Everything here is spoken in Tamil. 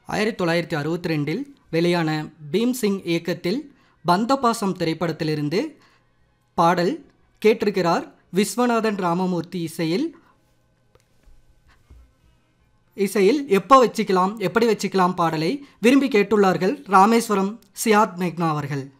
1962இல் வெளியான பீம் சிங் இயக்கத்தில் பந்தபாசம் திரைப்படத்திலிருந்து பாடல் கேட்டிருக்கிறார். விஸ்வநாதன் ராமமூர்த்தி இசையில் எப்படி வச்சுக்கலாம் பாடலை விரும்பி கேட்டுள்ளார்கள் ராமேஸ்வரம் சியாத் மேக்னா அவர்கள்.